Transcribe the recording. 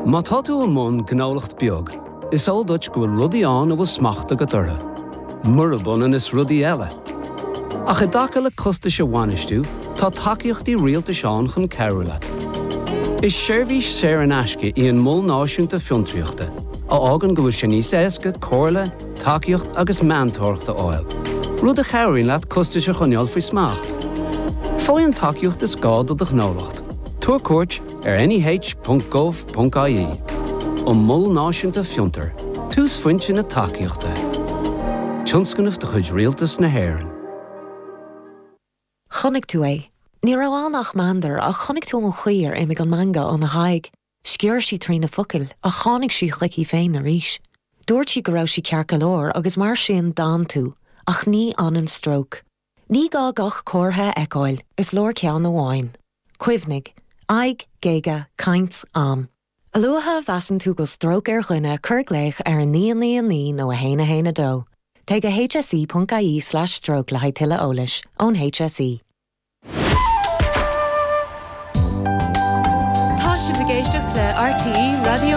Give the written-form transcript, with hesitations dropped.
Má tá tú an món gnálacht beag, is all dut go bhfuil rudaí an a bhfuil smachta go dtora. Murabunnan is rudaí eile. Ach I daca le costa se bhainistú, tá takeíochtaí rialta seán chun ceiriú leat. Is seirbhís séir an aisce í an mól náisiúnta fiontraíochta, a ágan go bhfuil sé níos éasca, cóirla, takeíocht agus meantóireachta áil. Rud a cheiriúin leat costa se chuneal faoi smacht. Fáin takeíocht is gád a gnálacht. Tuair cuairt nih.gov.ie. An mól náisiúnta fiontar, tús foiinte na takeíochta. Tionscanmh de chuid rialtas na hÉireann. Chonig tú é. Ní raibh mandar ach chonig tú an chuir imig an manga an na haig. Scior sí trí na focail a chánig sí chlicí féin na ríis. Dúirt sí go raibh sí cearc golóir agus mar sin dán tú, ach ní an stroke. Ní gá gach cóirthe eicáil, is lór ceann amháin. Cuimhnig, aig, géige, caint, am. Aluatha bheasan tú go stroke ar chuine curgléich ar an ní nó a héine dó. Take a hse.ie/stroke le haid tuile eolais ón HSE. Tá si bhgéisteach le RTE Radio